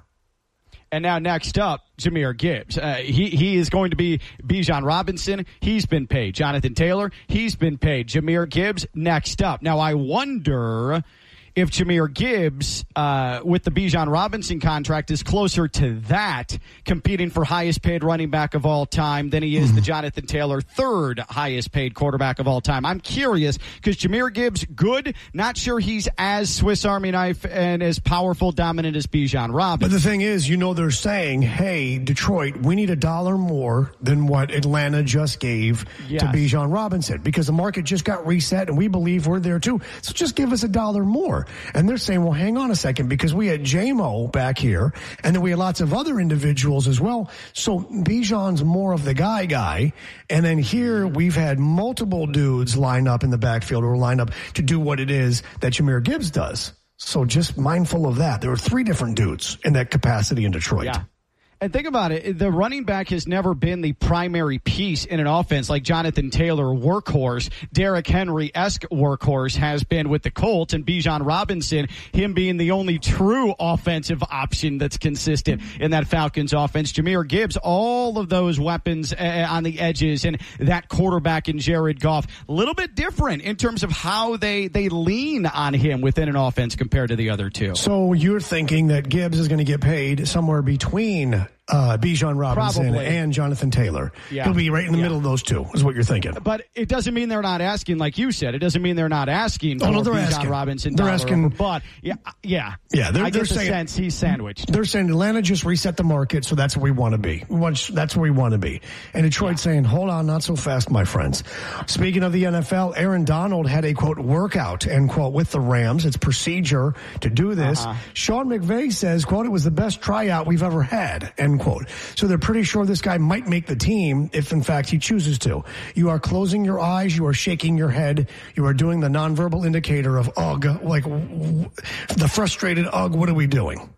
And now next up, Jahmyr Gibbs. Uh, he, he is going to be Bijan Robinson. He's been paid. Jonathan Taylor, he's been paid. Jahmyr Gibbs next up. Now, I wonder if Jahmyr Gibbs, uh, with the Bijan Robinson contract, is closer to that, competing for highest paid running back of all time, than he is mm-hmm. the Jonathan Taylor third highest paid quarterback of all time. I'm curious, because Jahmyr Gibbs, good, not sure he's as Swiss Army knife and as powerful, dominant as Bijan Robinson. But the thing is, you know, they're saying, hey, Detroit, we need a dollar more than what Atlanta just gave yes. to Bijan Robinson, because the market just got reset, and we believe we're there too. So just give us a dollar more. And they're saying, well, hang on a second, because we had J-Mo back here, and then we had lots of other individuals as well. So Bijan's more of the guy guy. And then here we've had multiple dudes line up in the backfield or line up to do what it is that Jahmyr Gibbs does. So just mindful of that. There were three different dudes in that capacity in Detroit. Yeah. And think about it, the running back has never been the primary piece in an offense like Jonathan Taylor, workhorse, Derrick Henry-esque workhorse has been with the Colts, and Bijan Robinson, him being the only true offensive option that's consistent in that Falcons offense. Jahmyr Gibbs, all of those weapons uh, on the edges, and that quarterback in Jared Goff, a little bit different in terms of how they, they lean on him within an offense compared to the other two. So you're thinking that Gibbs is going to get paid somewhere between Uh, Bijan Robinson Probably. and Jonathan Taylor. Yeah. He'll be right in the yeah. middle of those two, is what you're thinking. But it doesn't mean they're not asking, like you said. It doesn't mean they're not asking for oh, no, they're Bijan asking. Robinson. They're asking. Over, but, yeah, yeah. yeah they're, I they're get the saying, sense he's sandwiched. They're saying Atlanta just reset the market, so that's where we want to be. We want, that's where we want to be. And Detroit's yeah. saying, hold on, not so fast, my friends. Speaking of the N F L, Aaron Donald had a, quote, workout, end quote, with the Rams. It's procedure to do this. Uh-huh. Sean McVay says, quote, it was the best tryout we've ever had, end quote. So they're pretty sure this guy might make the team if, in fact, he chooses to. You are closing your eyes. You are shaking your head. You are doing the nonverbal indicator of ugh, like w- the frustrated ugh, what are we doing?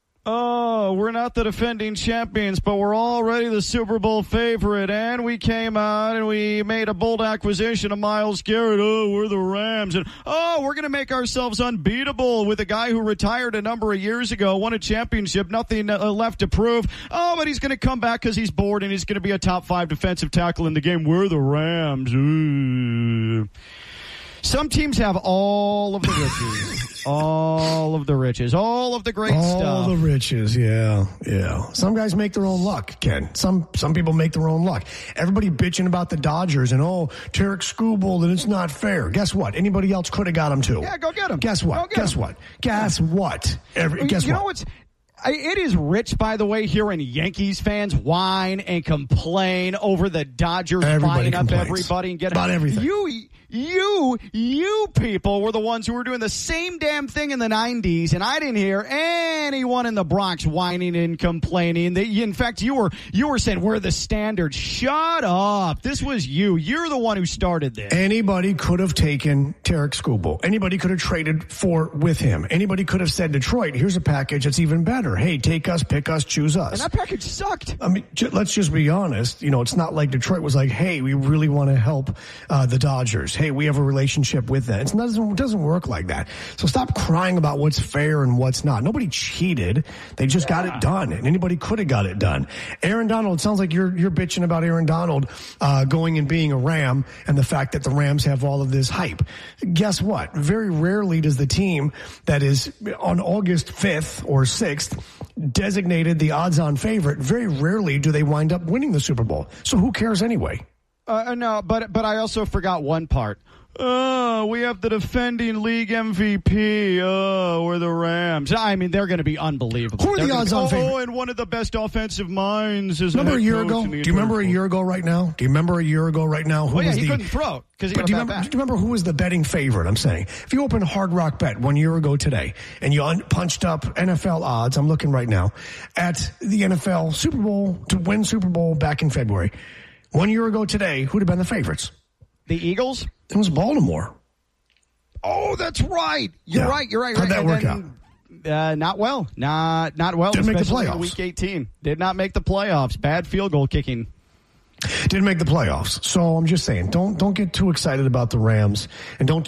Oh, we're not the defending champions, but we're already the Super Bowl favorite, and we came out and we made a bold acquisition of Myles Garrett. Oh, we're the Rams, and oh, we're going to make ourselves unbeatable with a guy who retired a number of years ago, won a championship, nothing uh, left to prove. Oh, but he's going to come back because he's bored, and he's going to be a top five defensive tackle in the game. We're the Rams. Ooh. Some teams have all of the riches, all of the riches, all of the great all stuff. All the riches, yeah, yeah. Some guys make their own luck, Ken. Some some people make their own luck. Everybody bitching about the Dodgers and, oh, Tarek Skubal, and it's not fair. Guess what? Anybody else could have got him, too. Yeah, go get him. Guess what? Guess him. what? Guess what? Every, guess you what? know what's... It is rich, by the way, hearing Yankees fans whine and complain over the Dodgers Everybody buying up complains. everybody and getting about everything. You, you, you people were the ones who were doing the same damn thing in the nineties, and I didn't hear anyone in the Bronx whining and complaining. That, in fact, you were you were saying we're the standard. Shut up! This was you. You're the one who started this. Anybody could have taken Tarek Skubal. Anybody could have traded for with him. Anybody could have said, Detroit, here's a package that's even better. Hey, take us, pick us, choose us. And that package sucked. I mean, j- let's just be honest. You know, it's not like Detroit was like, hey, we really want to help uh, the Dodgers. hey, we have a relationship with that. It's not, it doesn't work like that. So stop crying about what's fair and what's not. Nobody cheated. They just got it done, and anybody could have got it done. Aaron Donald, it sounds like you're you're bitching about Aaron Donald uh, going and being a Ram and the fact that the Rams have all of this hype. Guess what? Very rarely does the team that is on August fifth or sixth designated the odds-on favorite, very rarely do they wind up winning the Super Bowl. So who cares anyway? Uh, no, but but I also forgot one part. Oh, we have the defending league M V P. Oh, we're the Rams. I mean, they're going to be unbelievable. Who are they're the odds-on be, favorite? Oh, and one of the best offensive minds is remember a, a year ago. Do you remember a year ago right now? Do you remember a year ago right now? Who well, yeah, was he the, couldn't throw because he but got do you, that remember, back. do you remember who was the betting favorite? I'm saying if you open Hard Rock Bet one year ago today and you un- punched up N F L odds, I'm looking right now at the N F L Super Bowl to win Super Bowl back in February. One year ago today, who'd have been the favorites? The Eagles? It was Baltimore. Oh, that's right. You're Yeah. right. You're right. How'd right. that And work then, Uh, not well. Not not well. Didn't make the especially in playoffs. Week eighteen. Did not make the playoffs. Bad field goal kicking. Didn't make the playoffs. So I'm just saying, don't don't get too excited about the Rams, and don't